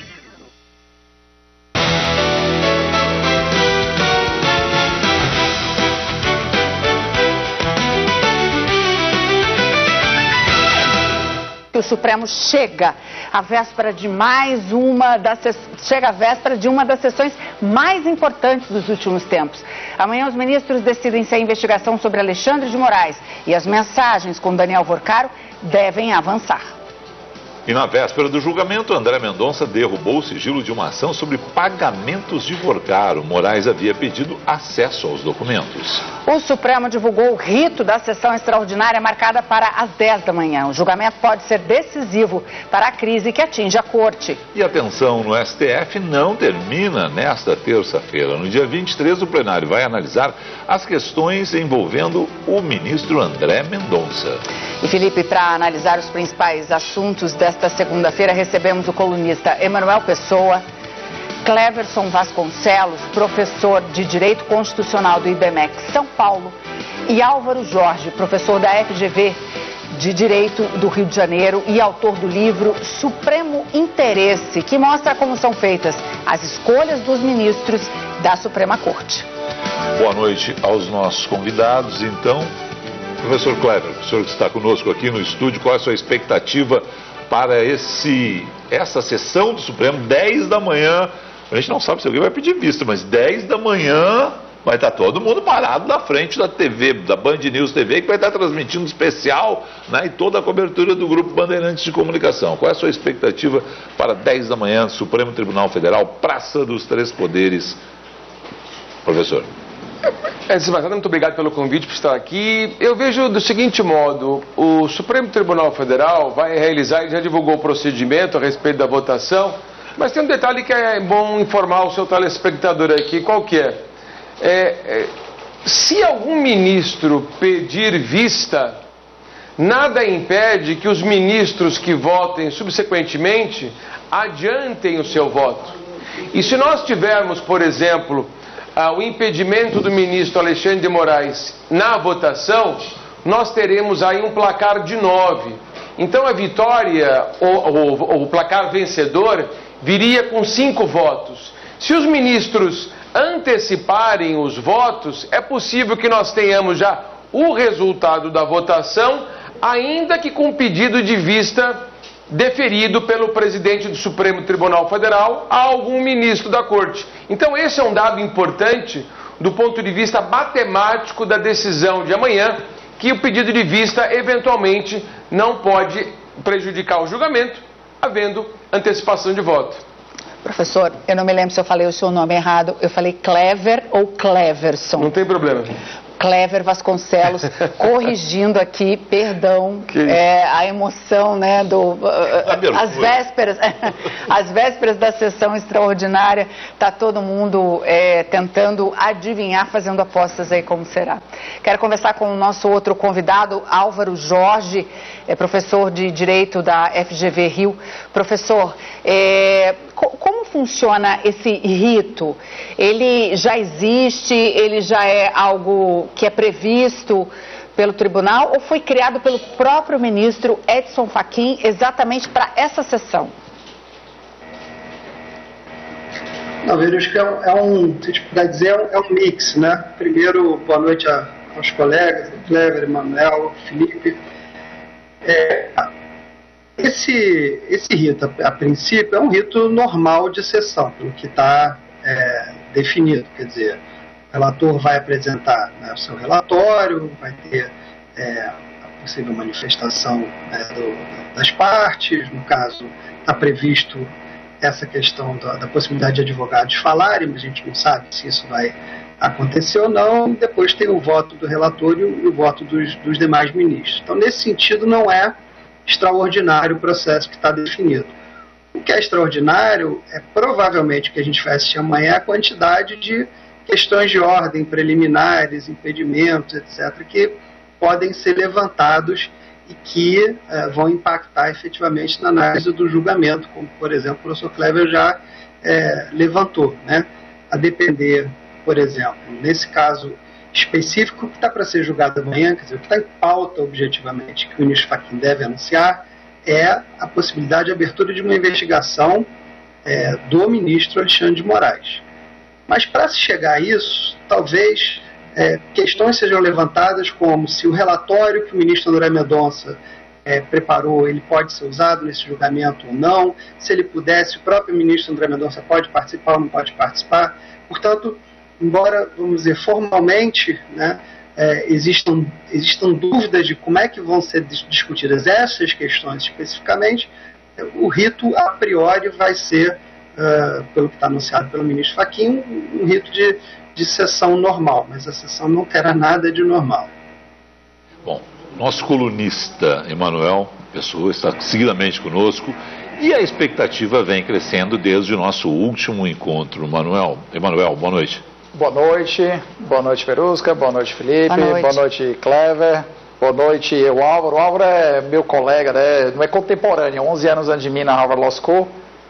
O Supremo chega à véspera de uma das sessões mais importantes dos últimos tempos. Amanhã os ministros decidem se a investigação sobre Alexandre de Moraes e as mensagens com Daniel Vorcaro devem avançar. E na véspera do julgamento, André Mendonça derrubou o sigilo de uma ação sobre pagamentos de Vorcaro. Moraes havia pedido acesso aos documentos. O Supremo divulgou o rito da sessão extraordinária marcada para as 10 da manhã. O julgamento pode ser decisivo para a crise que atinge a corte. E a tensão no STF não termina nesta terça-feira. No dia 23, o plenário vai analisar as questões envolvendo o ministro André Mendonça. E Felipe, para analisar os principais assuntos desta segunda-feira, recebemos o colunista Emanuel Pessoa, Cleverson Vasconcelos, professor de Direito Constitucional do IBMEC São Paulo, e Álvaro Jorge, professor da FGV de Direito do Rio de Janeiro e autor do livro Supremo Interesse, que mostra como são feitas as escolhas dos ministros da Suprema Corte. Boa noite aos nossos convidados, então. Professor Kleber, o senhor que está conosco aqui no estúdio, qual é a sua expectativa para essa sessão do Supremo, 10 da manhã? A gente não sabe se alguém vai pedir vista, mas 10 da manhã vai estar todo mundo parado na frente da TV, da Band News TV, que vai estar transmitindo especial, né, e toda a cobertura do Grupo Bandeirantes de Comunicação. Qual é a sua expectativa para 10 da manhã, Supremo Tribunal Federal, Praça dos Três Poderes? Professor. Muito obrigado pelo convite por estar aqui. Eu vejo do seguinte modo: o Supremo Tribunal Federal vai realizar, ele já divulgou o procedimento a respeito da votação, mas tem um detalhe que é bom informar o seu telespectador aqui, qual que é? Se algum ministro pedir vista, nada impede que os ministros que votem subsequentemente adiantem o seu voto. E se nós tivermos, por exemplo, o impedimento do ministro Alexandre de Moraes na votação, nós teremos aí um placar de 9. Então a vitória, o placar vencedor, viria com 5 votos. Se os ministros anteciparem os votos, é possível que nós tenhamos já o resultado da votação, ainda que com pedido de vista deferido pelo presidente do Supremo Tribunal Federal a algum ministro da Corte. Então esse é um dado importante do ponto de vista matemático da decisão de amanhã, que o pedido de vista eventualmente não pode prejudicar o julgamento, havendo antecipação de voto. Professor, eu não me lembro se eu falei o seu nome errado. Eu falei Clever ou Cleverson? Não tem problema. Clever Vasconcelos, corrigindo aqui, perdão, a emoção, né, as vésperas da sessão extraordinária, está todo mundo tentando adivinhar, fazendo apostas aí como será. Quero conversar com o nosso outro convidado, Álvaro Jorge, professor de Direito da FGV Rio. Professor, como funciona esse rito? Ele já existe, ele já é algo que é previsto pelo tribunal ou foi criado pelo próprio ministro Edson Fachin exatamente para essa sessão? Não, eu acho que se a gente puder dizer, é um mix, né? Primeiro, boa noite aos colegas, Clever, Emanuel, Felipe. Esse rito, a princípio, é um rito normal de sessão, pelo que está definido, quer dizer, o relator vai apresentar, né, o seu relatório, vai ter a possível manifestação, né, das partes, no caso está previsto essa questão da possibilidade de advogados falarem, mas a gente não sabe se isso vai acontecer ou não, e depois tem o voto do relator e o voto dos demais ministros. Então, nesse sentido, não é extraordinário o processo que está definido. O que é extraordinário é provavelmente o que a gente vai assistir amanhã, a quantidade de questões de ordem preliminares, impedimentos, etc., que podem ser levantados e que vão impactar efetivamente na análise do julgamento, como, por exemplo, o professor Clever já levantou, né? A depender, por exemplo, nesse caso específico que está para ser julgado amanhã, quer dizer, o que está em pauta objetivamente, que o ministro Fachin deve anunciar, é a possibilidade de abertura de uma investigação do ministro Alexandre de Moraes. Mas para se chegar a isso, talvez questões sejam levantadas como se o relatório que o ministro André Mendonça preparou, ele pode ser usado nesse julgamento ou não, se ele pudesse, o próprio ministro André Mendonça pode participar ou não pode participar. Portanto, embora, vamos dizer, formalmente, né, existam dúvidas de como é que vão ser discutidas essas questões especificamente, o rito, a priori, vai ser, pelo que está anunciado pelo ministro Fachin, um rito de sessão normal, mas a sessão não terá nada de normal. Bom, nosso colunista Emanuel Pessoa está seguidamente conosco e a expectativa vem crescendo desde o nosso último encontro. Emanuel, boa noite. Boa noite Verusca, boa noite Felipe, boa noite Clever, boa noite Álvaro. O Álvaro é meu colega, né? Não é contemporâneo, 11 anos antes de mim na Harvard Law School.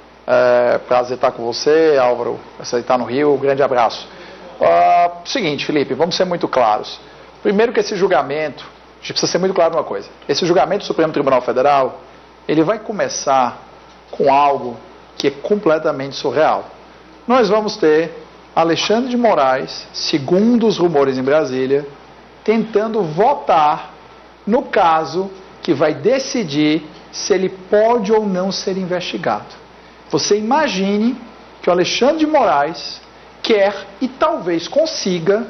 Prazer estar com você, Álvaro, você está no Rio, grande abraço. Seguinte, Felipe, vamos ser muito claros. Primeiro que esse julgamento, a gente precisa ser muito claro numa coisa, esse julgamento do Supremo Tribunal Federal, ele vai começar com algo que é completamente surreal. Nós vamos ter Alexandre de Moraes, segundo os rumores em Brasília, tentando votar no caso que vai decidir se ele pode ou não ser investigado. Você imagine que o Alexandre de Moraes quer e talvez consiga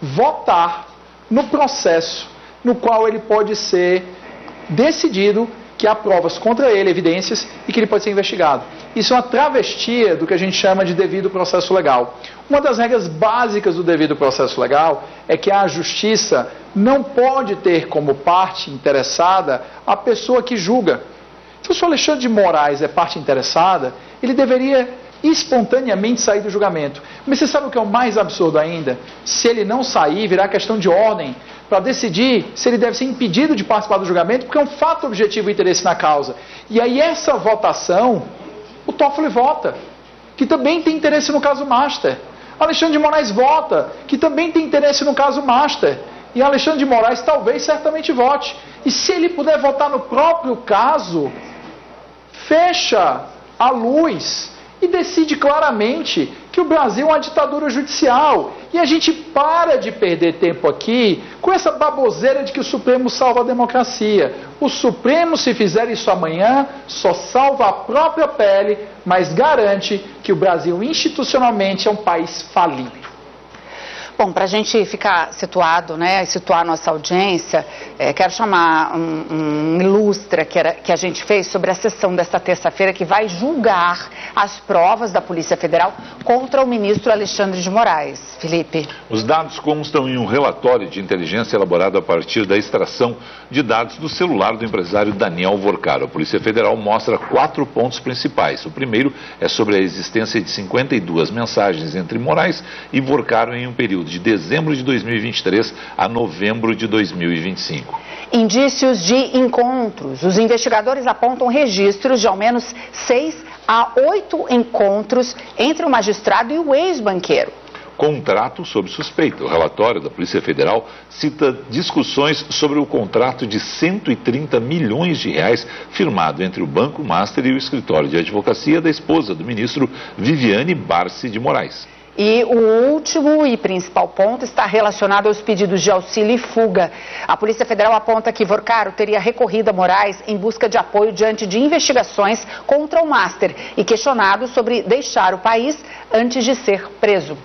votar no processo no qual ele pode ser decidido que há provas contra ele, evidências, e que ele pode ser investigado. Isso é uma travestia do que a gente chama de devido processo legal. Uma das regras básicas do devido processo legal é que a justiça não pode ter como parte interessada a pessoa que julga. Então, se o Alexandre de Moraes é parte interessada, ele deveria espontaneamente sair do julgamento. Mas você sabe o que é o mais absurdo ainda? Se ele não sair, virá questão de ordem para decidir se ele deve ser impedido de participar do julgamento, porque é um fato objetivo e interesse na causa. E aí essa votação, o Toffoli vota, que também tem interesse no caso Master. Alexandre de Moraes vota, que também tem interesse no caso Master. E Alexandre de Moraes talvez certamente vote. E se ele puder votar no próprio caso, fecha a luz e decide claramente que o Brasil é uma ditadura judicial. E a gente para de perder tempo aqui com essa baboseira de que o Supremo salva a democracia. O Supremo, se fizer isso amanhã, só salva a própria pele, mas garante que o Brasil institucionalmente é um país falido. Bom, para a gente ficar situado, né, e situar a nossa audiência, quero chamar um ilustra que a gente fez sobre a sessão desta terça-feira que vai julgar as provas da Polícia Federal contra o ministro Alexandre de Moraes. Felipe. Os dados constam em um relatório de inteligência elaborado a partir da extração de dados do celular do empresário Daniel Vorcaro. A Polícia Federal mostra 4 pontos principais. O primeiro é sobre a existência de 52 mensagens entre Moraes e Vorcaro em um período de dezembro de 2023 a novembro de 2025. Indícios de encontros. Os investigadores apontam registros de ao menos 6 a 8 encontros entre o magistrado e o ex-banqueiro. Contrato sob suspeita. O relatório da Polícia Federal cita discussões sobre o contrato de 130 milhões de reais firmado entre o Banco Master e o escritório de advocacia da esposa do ministro Viviane Barsi de Moraes. E o último e principal ponto está relacionado aos pedidos de auxílio e fuga. A Polícia Federal aponta que Vorcaro teria recorrido a Moraes em busca de apoio diante de investigações contra o Master e questionado sobre deixar o país antes de ser preso.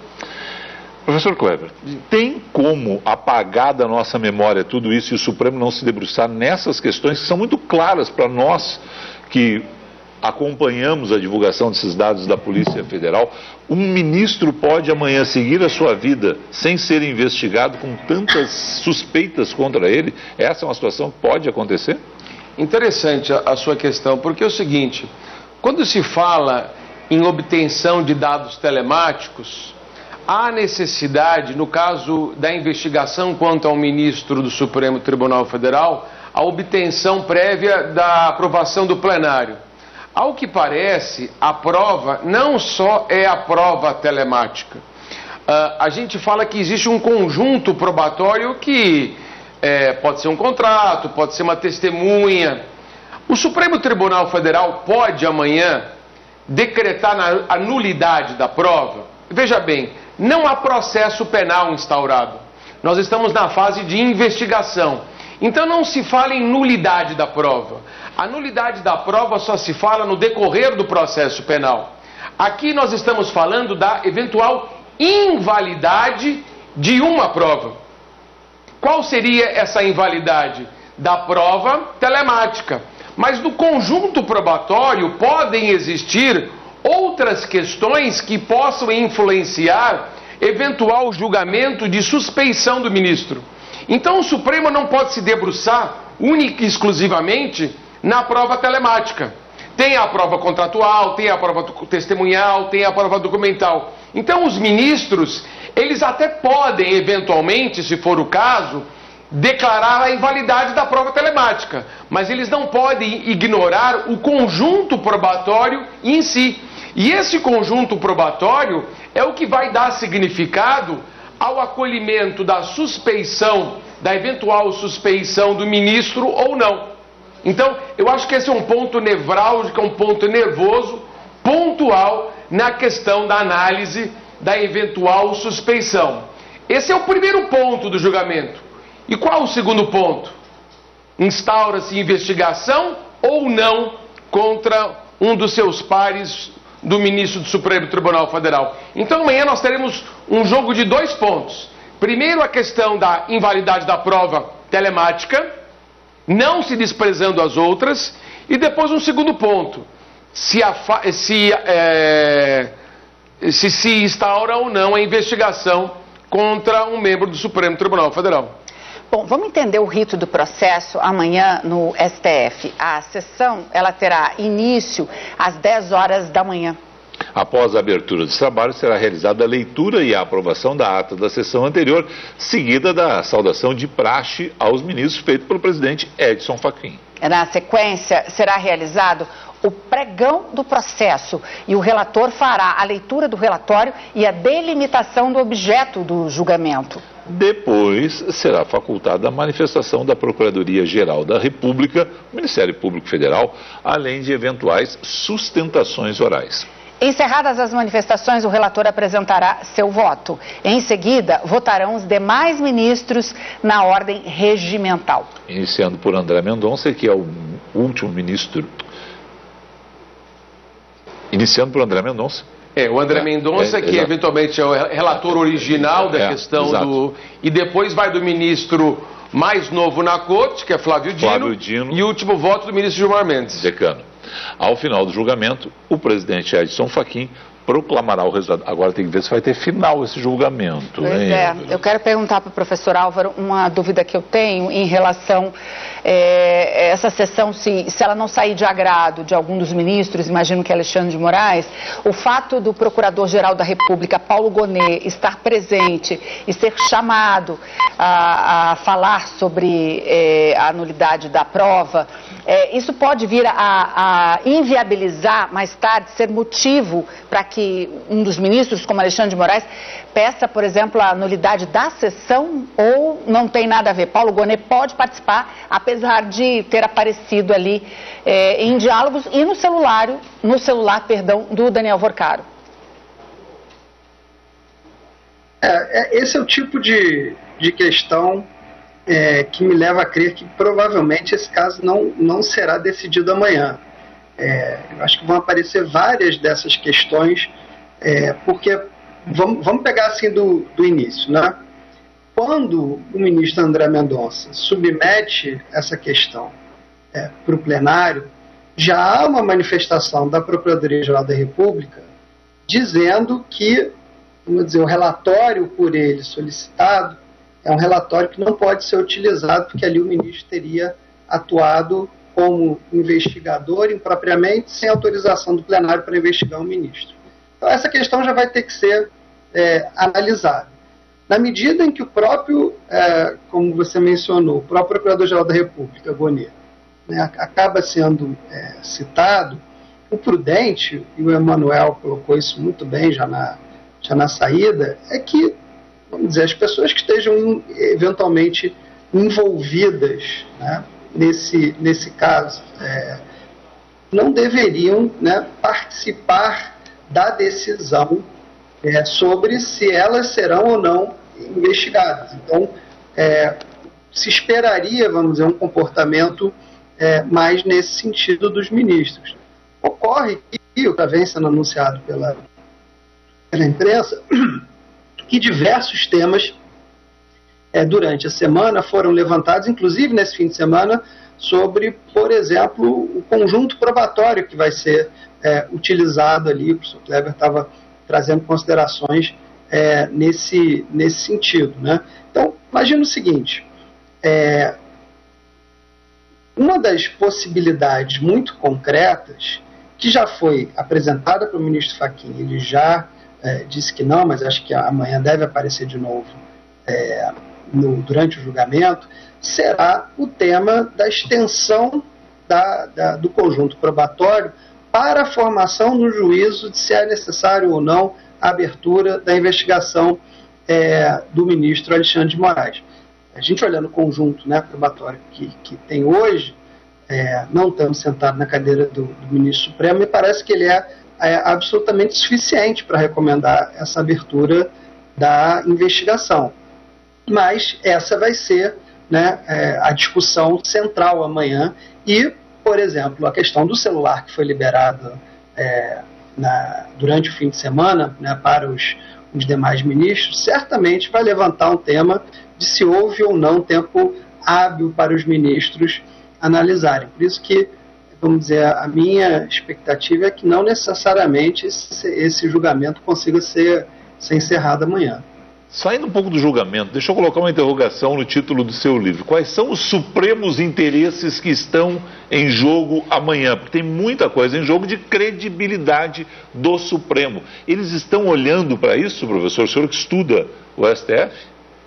Professor Kleber, tem como apagar da nossa memória tudo isso e o Supremo não se debruçar nessas questões que são muito claras para nós que acompanhamos a divulgação desses dados da Polícia Federal? Um ministro pode amanhã seguir a sua vida sem ser investigado com tantas suspeitas contra ele? Essa é uma situação que pode acontecer? Interessante a sua questão, porque é o seguinte, quando se fala em obtenção de dados telemáticos, há necessidade, no caso da investigação quanto ao ministro do Supremo Tribunal Federal, a obtenção prévia da aprovação do plenário. Ao que parece, a prova não só é a prova telemática. A gente fala que existe um conjunto probatório que pode ser um contrato, pode ser uma testemunha. O Supremo Tribunal Federal pode amanhã decretar a nulidade da prova? Veja bem, não há processo penal instaurado. Nós estamos na fase de investigação. Então não se fala em nulidade da prova. A nulidade da prova só se fala no decorrer do processo penal. Aqui nós estamos falando da eventual invalidade de uma prova. Qual seria essa invalidade? Da prova telemática. Mas no conjunto probatório podem existir outras questões que possam influenciar eventual julgamento de suspeição do ministro. Então o Supremo não pode se debruçar única e exclusivamente na prova telemática. Tem a prova contratual, tem a prova testemunhal, tem a prova documental. Então os ministros, eles até podem eventualmente, se for o caso, declarar a invalidade da prova telemática, mas eles não podem ignorar o conjunto probatório em si. E esse conjunto probatório é o que vai dar significado ao acolhimento da suspeição, da eventual suspeição do ministro ou não. Então, eu acho que esse é um ponto nevrálgico, um ponto nervoso, pontual na questão da análise da eventual suspeição. Esse é o primeiro ponto do julgamento. E qual o segundo ponto? Instaura-se investigação ou não contra um dos seus pares do ministro do Supremo Tribunal Federal. Então amanhã nós teremos um jogo de 2 pontos. Primeiro, a questão da invalidade da prova telemática, não se desprezando as outras, e depois um segundo ponto, se instaura ou não a investigação contra um membro do Supremo Tribunal Federal. Bom, vamos entender o rito do processo amanhã no STF. A sessão, ela terá início às 10 horas da manhã. Após a abertura dos trabalhos, será realizada a leitura e a aprovação da ata da sessão anterior, seguida da saudação de praxe aos ministros, feito pelo presidente Edson Fachin. Na sequência, será realizado o pregão do processo e o relator fará a leitura do relatório e a delimitação do objeto do julgamento. Depois será facultada a manifestação da Procuradoria-Geral da República, Ministério Público Federal, além de eventuais sustentações orais. Encerradas as manifestações, o relator apresentará seu voto. Em seguida, votarão os demais ministros na ordem regimental. Iniciando por André Mendonça, que é o último ministro. Iniciando por André Mendonça, O André Mendonça, que eventualmente é o relator original da questão do... E depois vai do ministro mais novo na corte, que é Flávio Dino. E o último voto do ministro Gilmar Mendes. Decano. Ao final do julgamento, o presidente Edson Fachin proclamará o resultado. Agora tem que ver se vai ter final esse julgamento. Pois eu quero perguntar para o professor Álvaro uma dúvida que eu tenho em relação a essa sessão, se ela não sair de agrado de algum dos ministros, imagino que é Alexandre de Moraes, o fato do Procurador-Geral da República, Paulo Gonet, estar presente e ser chamado a falar sobre a nulidade da prova, isso pode vir a inviabilizar mais tarde, ser motivo para que um dos ministros, como Alexandre de Moraes, peça, por exemplo, a nulidade da sessão, ou não tem nada a ver? Paulo Gonet pode participar, apesar de ter aparecido ali em diálogos e no celular, do Daniel Vorcaro. Esse é o tipo de questão que me leva a crer que provavelmente esse caso não será decidido amanhã. Eu acho que vão aparecer várias dessas questões, porque vamos pegar assim do início, né? Quando o ministro André Mendonça submete essa questão para o plenário, já há uma manifestação da Procuradoria-Geral da República dizendo que, vamos dizer, o relatório por ele solicitado é um relatório que não pode ser utilizado, porque ali o ministro teria atuado como investigador impropriamente, sem autorização do plenário para investigar o ministro. Então essa questão já vai ter que ser analisada. Na medida em que o próprio, como você mencionou, o próprio Procurador-Geral da República, Gonet, acaba sendo citado, o prudente, e o Emanuel colocou isso muito bem já na saída, é que, vamos dizer, as pessoas que estejam eventualmente envolvidas, né, nesse caso, não deveriam, né, participar da decisão sobre se elas serão ou não investigadas. Então, se esperaria, vamos dizer, um comportamento mais nesse sentido dos ministros. Ocorre que, o que vem sendo anunciado pela imprensa, que diversos temas durante a semana foram levantados, inclusive nesse fim de semana, sobre, por exemplo, o conjunto probatório que vai ser utilizado ali. O professor Kleber estava trazendo considerações nesse sentido, né? Então, imagina o seguinte, uma das possibilidades muito concretas, que já foi apresentada para o ministro Fachin, ele já disse que não, mas acho que amanhã deve aparecer de novo durante o julgamento, será o tema da extensão do conjunto probatório para a formação no juízo de se é necessário ou não a abertura da investigação do ministro Alexandre de Moraes. A gente olhando o conjunto, né, probatório que tem hoje, não estamos sentados na cadeira do ministro Supremo, me parece que ele é absolutamente suficiente para recomendar essa abertura da investigação. Mas essa vai ser, né, a discussão central amanhã e, por exemplo, a questão do celular que foi liberado durante o fim de semana, né, para os demais ministros, certamente vai levantar um tema de se houve ou não tempo hábil para os ministros analisarem. Por isso que, vamos dizer, a minha expectativa é que não necessariamente esse julgamento consiga ser encerrado amanhã. Saindo um pouco do julgamento, deixa eu colocar uma interrogação no título do seu livro. Quais são os supremos interesses que estão em jogo amanhã? Porque tem muita coisa em jogo de credibilidade do Supremo. Eles estão olhando para isso, professor? O senhor que estuda o STF?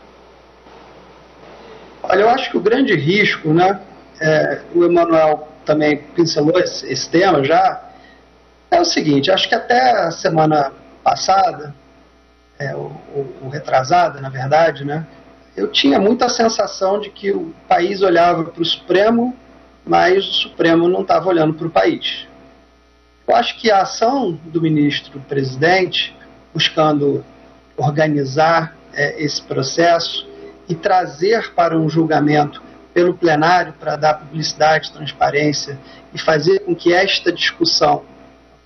Olha, eu acho que o grande risco, né, o Emanuel também pincelou esse tema já, é o seguinte: acho que até a semana passada, ou retrasada, na verdade, né, eu tinha muita sensação de que o país olhava para o Supremo, mas o Supremo não estava olhando para o país. Eu acho que a ação do ministro-presidente, buscando organizar esse processo e trazer para um julgamento pelo plenário para dar publicidade, transparência e fazer com que esta discussão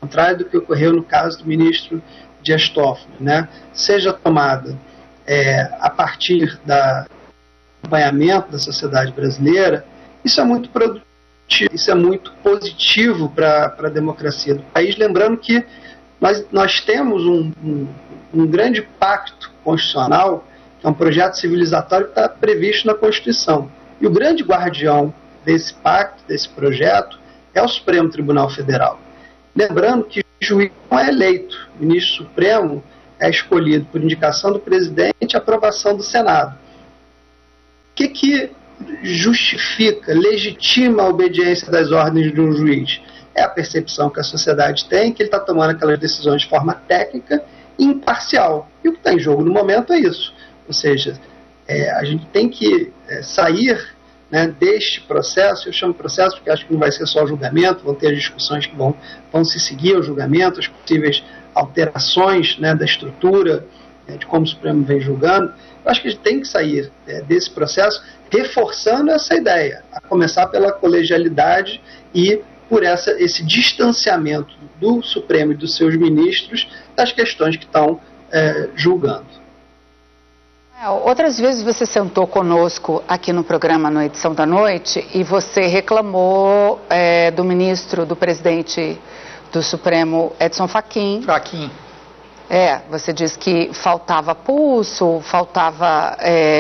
contrário do que ocorreu no caso do ministro Dias Toffoli, né? Seja tomada a partir do acompanhamento da sociedade brasileira, isso é muito produtivo, isso é muito positivo para a democracia do país, lembrando que nós temos um grande pacto constitucional, que é um projeto civilizatório que está previsto na Constituição. E o grande guardião desse pacto, desse projeto, é o Supremo Tribunal Federal. Lembrando que o juiz não é eleito, o ministro Supremo é escolhido por indicação do presidente e aprovação do Senado. O que justifica, legitima a obediência das ordens de um juiz? É a percepção que a sociedade tem, que ele está tomando aquelas decisões de forma técnica e imparcial. E o que está em jogo no momento é isso. Ou seja, a gente tem que sair, né, deste processo. Eu chamo de processo porque acho que não vai ser só o julgamento, vão ter as discussões que vão se seguir ao julgamento, as possíveis alterações, né, da estrutura, de como o Supremo vem julgando. Eu acho que a gente tem que sair desse processo reforçando essa ideia, a começar pela colegialidade e por esse distanciamento do Supremo e dos seus ministros das questões que estão julgando. Outras vezes você sentou conosco aqui no programa na edição da noite e você reclamou do ministro, do presidente do Supremo, Edson Fachin. Você disse que faltava pulso, faltava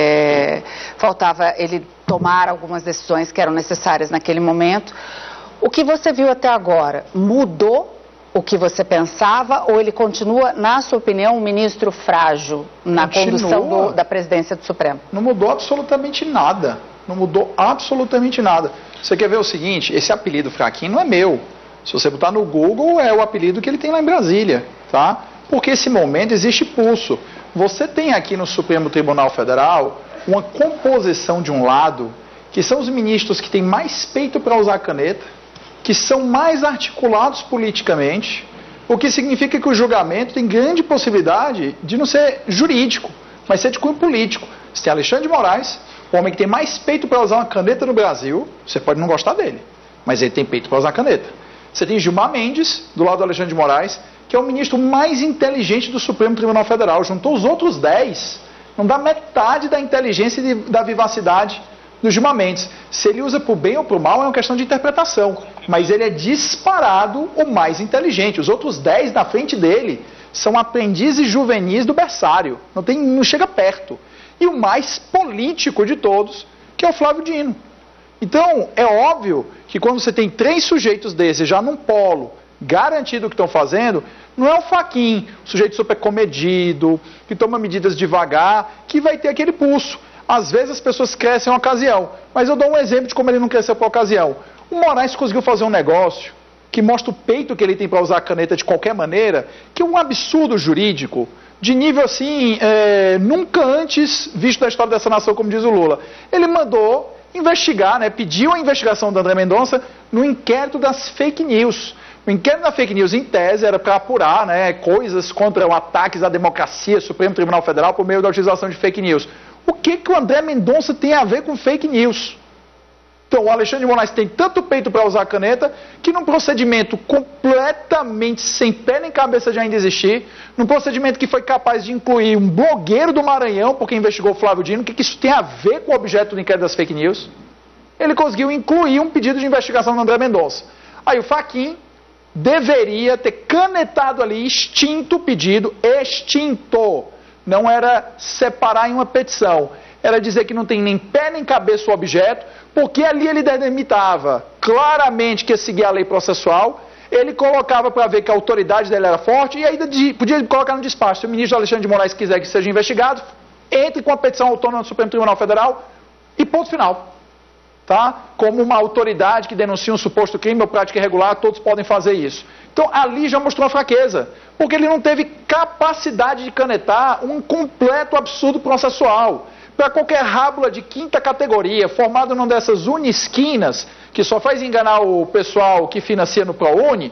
ele tomar algumas decisões que eram necessárias naquele momento. O que você viu até agora mudou o que você pensava ou ele continua, na sua opinião, um ministro frágil na condução da presidência do Supremo? Não mudou absolutamente nada. Não mudou absolutamente nada. Você quer ver o seguinte, esse apelido Fachin não é meu. Se você botar no Google, é o apelido que ele tem lá em Brasília, tá? Porque esse momento existe pulso. Você tem aqui no Supremo Tribunal Federal uma composição de um lado, que são os ministros que têm mais peito para usar caneta, que são mais articulados politicamente, o que significa que o julgamento tem grande possibilidade de não ser jurídico, mas ser de cunho político. Você tem Alexandre de Moraes, o homem que tem mais peito para usar uma caneta no Brasil, você pode não gostar dele, mas ele tem peito para usar caneta. Você tem Gilmar Mendes, do lado do Alexandre de Moraes, que é o ministro mais inteligente do Supremo Tribunal Federal. Juntou os outros 10, não dá metade da inteligência e da vivacidade do Gilmar Mendes. Se ele usa para o bem ou para o mal é uma questão de interpretação, mas ele é disparado o mais inteligente. Os outros 10 na frente dele são aprendizes juvenis do berçário, não chega perto. E o mais político de todos, que é o Flávio Dino. Então, é óbvio que quando você tem 3 sujeitos desses já num polo, garantido o que estão fazendo, não é o Fachin, o sujeito super comedido, que toma medidas devagar, que vai ter aquele pulso. Às vezes as pessoas crescem uma ocasião, mas eu dou um exemplo de como ele não cresceu por ocasião. O Moraes conseguiu fazer um negócio que mostra o peito que ele tem para usar a caneta de qualquer maneira, que é um absurdo jurídico, de nível assim, nunca antes visto na história dessa nação, como diz o Lula. Ele mandou investigar, pediu a investigação do André Mendonça no inquérito das fake news. O inquérito da fake news, em tese, era para apurar coisas contra ataques à democracia, Supremo Tribunal Federal, por meio da utilização de fake news. O que o André Mendonça tem a ver com fake news? Então, o Alexandre de Moraes tem tanto peito para usar a caneta, que num procedimento completamente sem pé nem cabeça de ainda existir, num procedimento que foi capaz de incluir um blogueiro do Maranhão, porque investigou o Flávio Dino, o que isso tem a ver com o objeto do inquérito das fake news? Ele conseguiu incluir um pedido de investigação do André Mendonça. Aí o Fachin deveria ter canetado ali, extinto o pedido, extinto. Não era separar em uma petição, era dizer que não tem nem pé nem cabeça o objeto, porque ali ele delimitava claramente que ia seguir a lei processual, ele colocava para ver que a autoridade dele era forte e ainda podia colocar no despacho. Se o ministro Alexandre de Moraes quiser que seja investigado, entre com a petição autônoma do Supremo Tribunal Federal e ponto final. Tá? Como uma autoridade que denuncia um suposto crime ou prática irregular, todos podem fazer isso. Então ali já mostrou uma fraqueza, porque ele não teve capacidade de canetar um completo absurdo processual. Para qualquer rábula de 5ª categoria, formado numa dessas unisquinas, que só faz enganar o pessoal que financia no ProUni,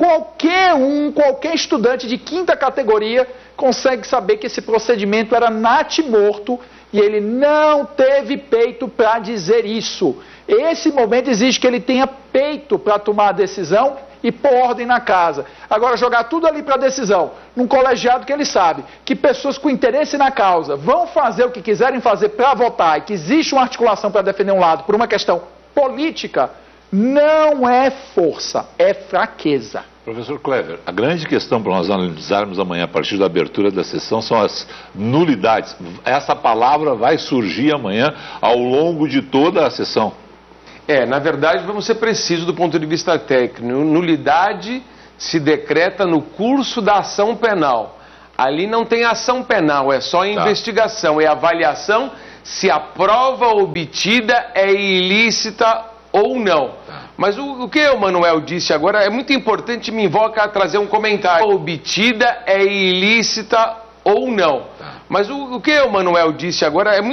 qualquer estudante de 5ª categoria consegue saber que esse procedimento era natimorto e ele não teve peito para dizer isso. Esse momento exige que ele tenha peito para tomar a decisão e pôr ordem na casa. Agora, jogar tudo ali para decisão, num colegiado que ele sabe que pessoas com interesse na causa vão fazer o que quiserem fazer para votar e que existe uma articulação para defender um lado por uma questão política, não é força, é fraqueza. Professor Clever, a grande questão para nós analisarmos amanhã, a partir da abertura da sessão, são as nulidades. Essa palavra vai surgir amanhã ao longo de toda a sessão. Na verdade, vamos ser precisos do ponto de vista técnico. Nulidade se decreta no curso da ação penal. Ali não tem ação penal, é só investigação, é avaliação se a prova obtida é ilícita ou não. Mas o que o Manuel disse agora é muito importante, me invoca a trazer um comentário. Obtida é ilícita ou não. Mas o que o Manuel disse agora é muito